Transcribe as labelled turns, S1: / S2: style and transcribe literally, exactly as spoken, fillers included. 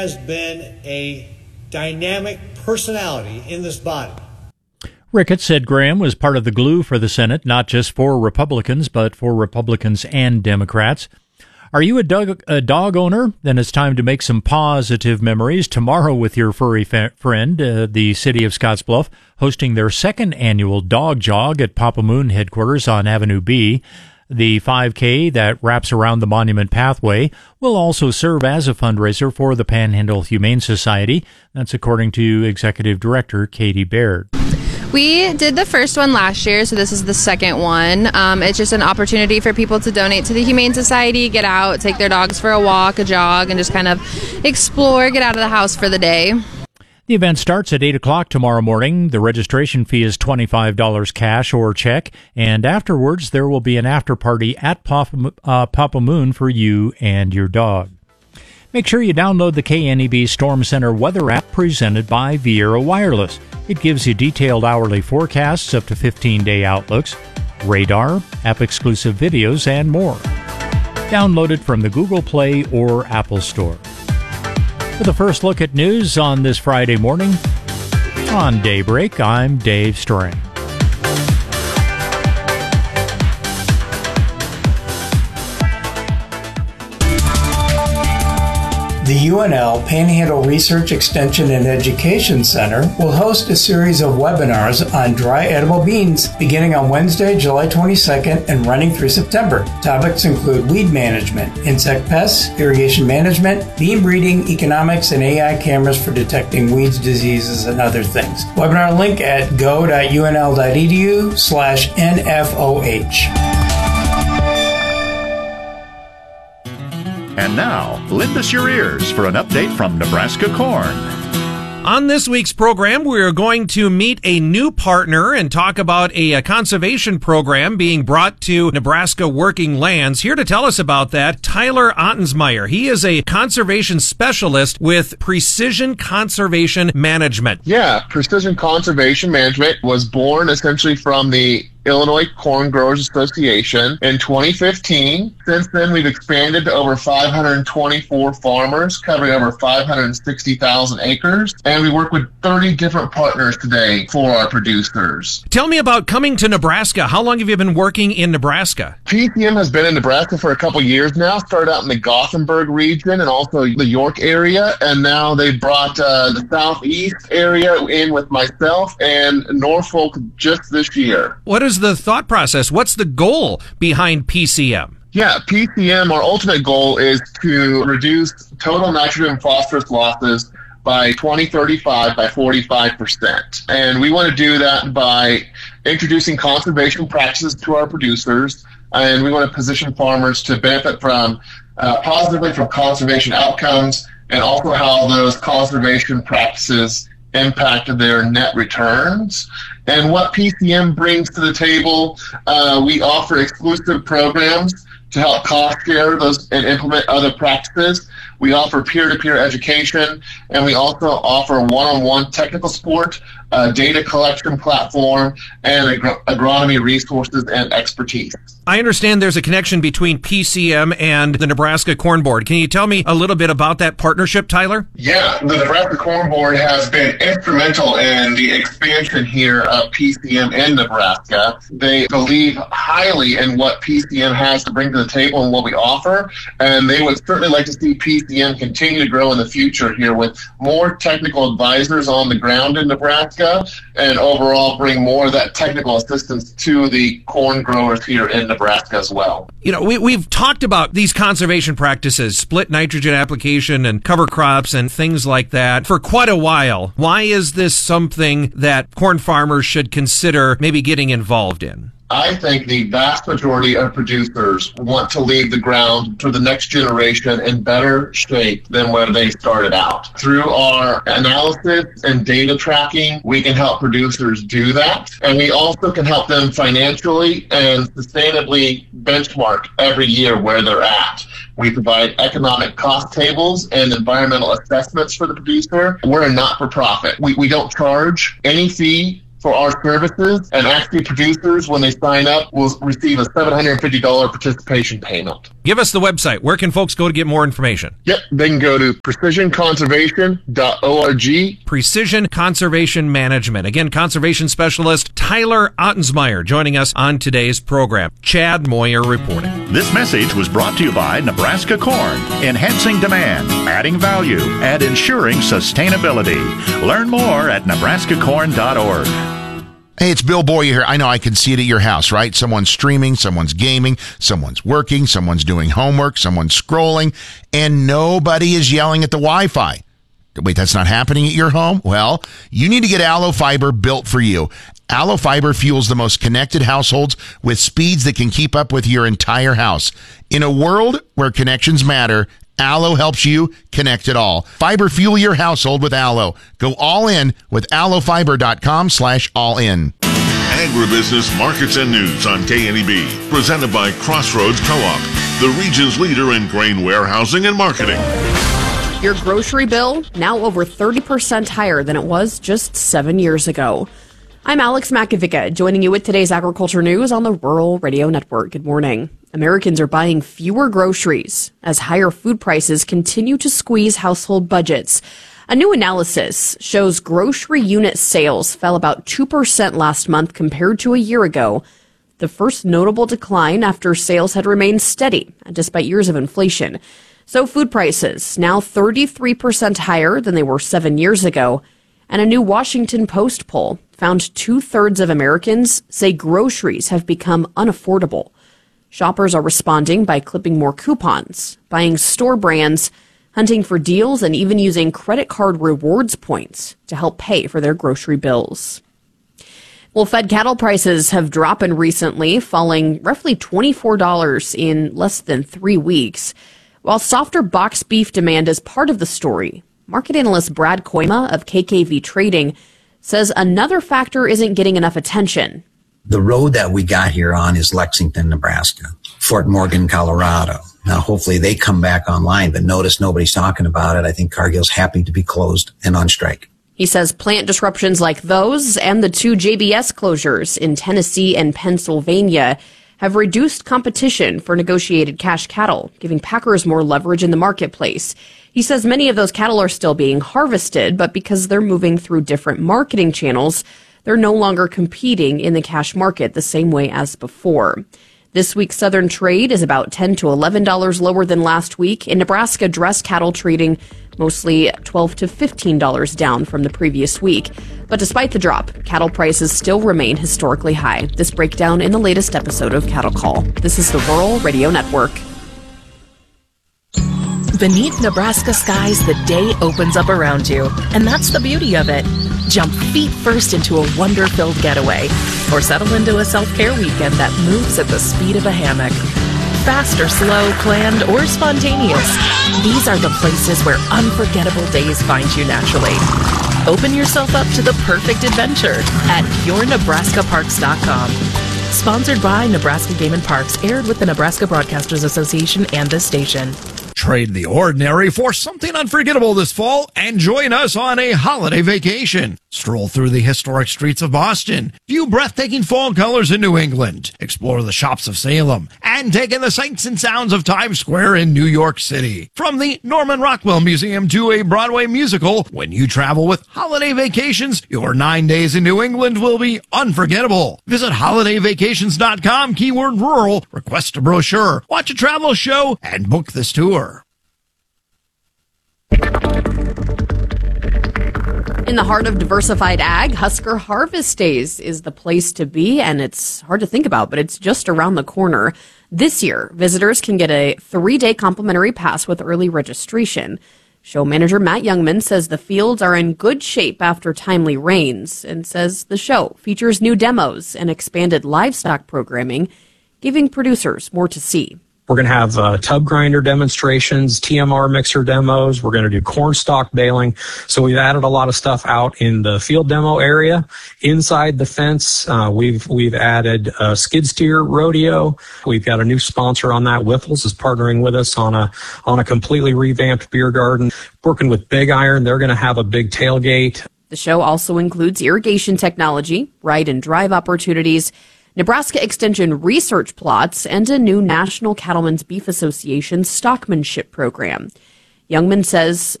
S1: has been a dynamic personality in this body.
S2: Ricketts said Graham was part of the glue for the Senate, not just for Republicans, but for Republicans and Democrats. Are you a dog, a dog owner? Then it's time to make some positive memories tomorrow with your furry fa- friend, uh, the city of Scottsbluff, hosting their second annual dog jog at Papa Moon headquarters on Avenue B. The five K that wraps around the Monument Pathway will also serve as a fundraiser for the Panhandle Humane Society. That's according to Executive Director Katie Baird.
S3: We did the first one last year, so this is the second one. Um, it's just an opportunity for people to donate to the Humane Society, get out, take their dogs for a walk, a jog, and just kind of explore, get out of the house for the day.
S2: The event starts at eight o'clock tomorrow morning. The registration fee is twenty-five dollars cash or check, and afterwards there will be an after party at Papa, uh, Papa Moon for you and your dog. Make sure you download the K N E B Storm Center weather app presented by Viera Wireless. It gives you detailed hourly forecasts, up to fifteen-day outlooks, radar, app-exclusive videos, and more. Download it from the Google Play or Apple Store. For the first look at news on this Friday morning, on Daybreak, I'm Dave Strang.
S4: The U N L Panhandle Research Extension and Education Center will host a series of webinars on dry edible beans beginning on Wednesday, July twenty-second and running through September. Topics include weed management, insect pests, irrigation management, bean breeding, economics, and A I cameras for detecting weeds, diseases, and other things. Webinar link at go.unl.edu slash NFOH.
S5: And now, lend us your ears for an update from Nebraska Corn.
S6: On this week's program, we are going to meet a new partner and talk about a, a conservation program being brought to Nebraska working lands. Here to tell us about that, Tyler Ottensmeyer. He is a conservation specialist with Precision Conservation Management.
S7: Yeah, Precision Conservation Management was born essentially from the Illinois Corn Growers Association in twenty fifteen. Since then, we've expanded to over five hundred twenty-four farmers, covering over five hundred sixty thousand acres, and we work with thirty different partners today for our producers.
S6: Tell me about coming to Nebraska. How long have you been working in Nebraska?
S7: P C M has been in Nebraska for a couple years now. Started out in the Gothenburg region and also the York area, and now they brought uh, the southeast area in with myself and Norfolk just this year.
S6: What is the thought process? What's the goal behind P C M?
S7: Yeah, P C M, our ultimate goal is to reduce total nitrogen and phosphorus losses by twenty thirty-five by forty-five percent. And we want to do that by introducing conservation practices to our producers, and we want to position farmers to benefit from uh, positively from conservation outcomes and also how those conservation practices impacted their net returns. And what P C M brings to the table, uh, we offer exclusive programs to help cost share those and implement other practices. We offer peer-to-peer education, and we also offer one-on-one technical support, a data collection platform, and agro- agronomy resources and expertise.
S6: I understand there's a connection between P C M and the Nebraska Corn Board. Can you tell me a little bit about that partnership, Tyler?
S7: Yeah, the Nebraska Corn Board has been instrumental in the expansion here of P C M in Nebraska. They believe highly in what P C M has to bring to the table and what we offer, and they would certainly like to see P C M continue to grow in the future here with more technical advisors on the ground in Nebraska and overall bring more of that technical assistance to the corn growers here in Nebraska as well.
S6: You know, we, we've talked about these conservation practices, split nitrogen application and cover crops and things like that for quite a while. Why is this something that corn farmers should consider maybe getting involved in?
S7: I think the vast majority of producers want to leave the ground for the next generation in better shape than where they started out. Through our analysis and data tracking, we can help producers do that. And we also can help them financially and sustainably benchmark every year where they're at. We provide economic cost tables and environmental assessments for the producer. We're a not-for-profit. We, we don't charge any fee for our services, and actually producers, when they sign up, will receive a seven hundred fifty dollars participation payment.
S6: Give us the website. Where can folks go to get more information?
S7: Yep, they can go to precision conservation dot org.
S6: Precision Conservation Management. Again, conservation specialist Tyler Ottensmeyer joining us on today's program. Chad Moyer reporting.
S5: This message was brought to you by Nebraska Corn, enhancing demand, adding value, and ensuring sustainability. Learn more at nebraska corn dot org.
S8: Hey, it's Bill Boyer here. I know I can see it at your house, right? Someone's streaming, someone's gaming, someone's working, someone's doing homework, someone's scrolling, and nobody is yelling at the Wi-Fi. Wait, that's not happening at your home? Well, you need to get Allo Fiber built for you. Allo Fiber fuels the most connected households with speeds that can keep up with your entire house. In a world where connections matter, Allo helps you connect it all. Fiber fuel your household with Allo. Go all in with allo fiber dot com slash all in.
S9: Agribusiness Markets and News on K N E B. Presented by Crossroads Co-op, the region's leader in grain warehousing and marketing.
S10: Your grocery bill now over thirty percent higher than it was just seven years ago. I'm Alex Makovica, joining you with today's agriculture news on the Rural Radio Network. Good morning. Americans are buying fewer groceries as higher food prices continue to squeeze household budgets. A new analysis shows grocery unit sales fell about two percent last month compared to a year ago, the first notable decline after sales had remained steady despite years of inflation. So food prices now thirty-three percent higher than they were seven years ago. And a new Washington Post poll found two-thirds of Americans say groceries have become unaffordable. Shoppers are responding by clipping more coupons, buying store brands, hunting for deals, and even using credit card rewards points to help pay for their grocery bills. Well, fed cattle prices have dropped recently, falling roughly twenty-four dollars in less than three weeks. While softer box beef demand is part of the story, market analyst Brad Koima of K K V Trading says another factor isn't getting enough attention.
S11: The road that we got here on is Lexington, Nebraska, Fort Morgan, Colorado. Now, hopefully they come back online, but notice nobody's talking about it. I think Cargill's happy to be closed and on strike.
S10: He says plant disruptions like those and the two J B S closures in Tennessee and Pennsylvania have reduced competition for negotiated cash cattle, giving packers more leverage in the marketplace. He says many of those cattle are still being harvested, but because they're moving through different marketing channels, they're no longer competing in the cash market the same way as before. This week's Southern trade is about ten to eleven dollars lower than last week. In Nebraska, dress cattle trading mostly twelve to fifteen dollars down from the previous week. But despite the drop, cattle prices still remain historically high. This breakdown in the latest episode of Cattle Call. This is the Rural Radio Network.
S12: Beneath Nebraska skies, the day opens up around you. And that's the beauty of it. Jump feet first into a wonder-filled getaway, or settle into a self-care weekend that moves at the speed of a hammock. Fast or slow, planned or spontaneous, these are the places where unforgettable days find you naturally. Open yourself up to the perfect adventure at your nebraska parks dot com. Sponsored by Nebraska Game and Parks, aired with the Nebraska Broadcasters Association and this station.
S13: Trade the ordinary for something unforgettable this fall and join us on a holiday vacation. Stroll through the historic streets of Boston, view breathtaking fall colors in New England, explore the shops of Salem, and take in the sights and sounds of Times Square in New York City. From the Norman Rockwell Museum to a Broadway musical, when you travel with Holiday Vacations, your nine days in New England will be unforgettable. Visit holiday vacations dot com, keyword rural, request a brochure, watch a travel show, and book this tour.
S10: In the heart of diversified ag, Husker Harvest Days is the place to be, and it's hard to think about, but it's just around the corner. This year, visitors can get a three-day complimentary pass with early registration. Show manager Matt Youngman says the fields are in good shape after timely rains, and says the show features new demos and expanded livestock programming, giving producers more to see.
S14: We're going to have uh, tub grinder demonstrations, T M R mixer demos. We're going to do corn stalk baling. So we've added a lot of stuff out in the field demo area. Inside the fence, uh, we've we've added a skid steer rodeo. We've got a new sponsor on that. Whiffles is partnering with us on a on a completely revamped beer garden. Working with Big Iron, they're going to have a big tailgate.
S10: The show also includes irrigation technology, ride and drive opportunities, Nebraska Extension research plots, and a new National Cattlemen's Beef Association stockmanship program. Youngman says